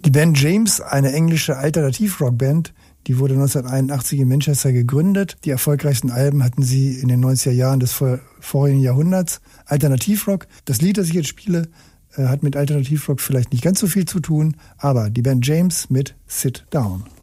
Die Band James, eine englische Alternativrockband, die wurde 1981 in Manchester gegründet. Die erfolgreichsten Alben hatten sie in den 90er Jahren des vorigen Jahrhunderts. Alternativrock, das Lied, das ich jetzt spiele, hat mit Alternativrock vielleicht nicht ganz so viel zu tun, aber die Band James mit Sit Down.